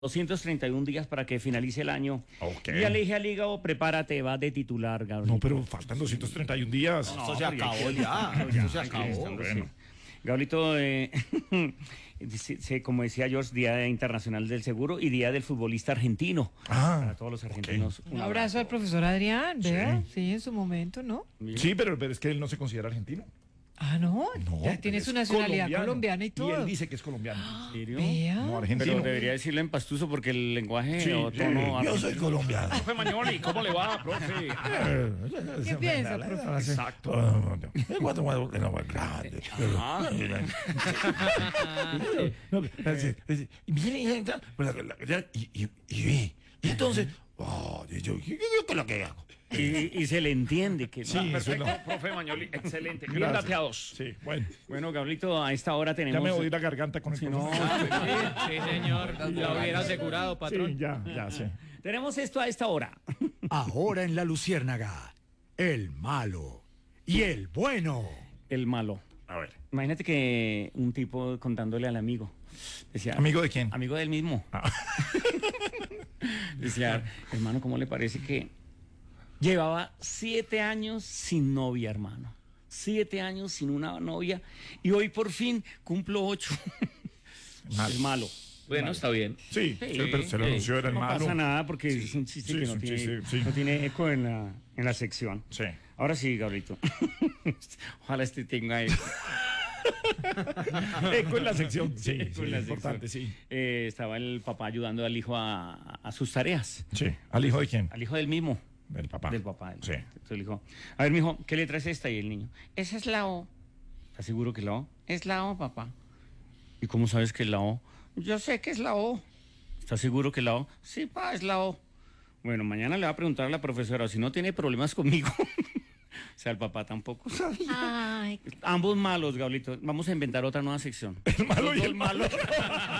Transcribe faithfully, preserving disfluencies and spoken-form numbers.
doscientos treinta y uno días para que finalice el año. Ok. Y ya le dije al hígado, prepárate, vas de titular, Gabriel. No, pero faltan doscientos treinta y un días. No, Esto se pero ya acabó hay que- ya. ya, Esto se hay que acabó. estar, Bueno. sí. Gablito, eh, se- se- como decía George, Día Internacional del Seguro y Día del Futbolista Argentino. Ah, Para todos los argentinos. Un abrazo al profesor Adrián, vea, sí, en su momento, ¿no? Sí, pero, pero es que él no se considera argentino. Ah, no, No, ya tiene él su es nacionalidad colombiano. colombiana y todo. Y él dice que es colombiano. ¿En serio? Vea. No Pero argentino. debería decirlo en pastuso porque el lenguaje Sí, o sí, tono yo soy argentino- colombiano. Profe Mañoli, ¿cómo le va, profe? ¿Qué piensa, profe? Exacto. Ajá. Y y entonces, oh, yo, ¿qué es lo que hago? Y, y se le entiende que Sí, eso es lo- Perfecto, profe Mañoli, excelente. Bien Gracias. dateados. Sí, bueno. Bueno, Gablito, a esta hora Ya tenemos. me oí la garganta con el Si no, profesor. Sí, señor. Lo hubiera asegurado, patrón. Sí, ya, ya sé. tenemos esto a esta hora. Ahora en La Luciérnaga, el malo y el bueno. El malo. A ver. Imagínate que un tipo contándole al amigo. Decía, ¿Amigo de quién? Amigo del mismo. Ah. Decía, hermano, ¿cómo le parece que llevaba siete años sin novia, hermano? Siete años sin una novia y hoy por fin cumplo ocho. Malo. Es malo. Bueno, está bien. Sí, Sí, sí, pero se lo sí. anunció, era el No malo. pasa nada porque es un chiste Sí, que es no, un tiene, chiste, sí. no tiene eco en la, en la sección. Sí. Ahora sí, Gabrielito. Ojalá este tenga eco. Eco en la sección. Sí, Eco sí, en la importante, sección. sí. Eh, estaba el papá ayudando al hijo a, a sus tareas. Sí. ¿Al hijo de quién? Al hijo del mismo. Del papá. Del papá. del- Sí. Entonces le dijo, a ver, mijo, ¿qué letra es esta? Y el niño, esa es la O. ¿Estás seguro que es la O? Es la O, papá. ¿Y cómo sabes que es la O? Yo sé que es la O. ¿Estás seguro que es la O? Sí, pa, es la O. Bueno, mañana le va a preguntar a la profesora, si no tiene problemas conmigo. O sea, el papá tampoco sabía. Ay, Ambos malos, Gablito. Vamos a inventar otra nueva sección. El malo Los y dos el malo.